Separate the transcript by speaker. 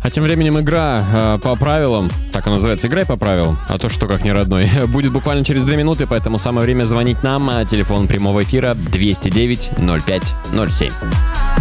Speaker 1: А тем временем игра по правилам, так и называется, играй по правилам, а то что как не родной, будет буквально через 2 минуты, поэтому самое время звонить нам. Телефон прямого эфира 209 05 07.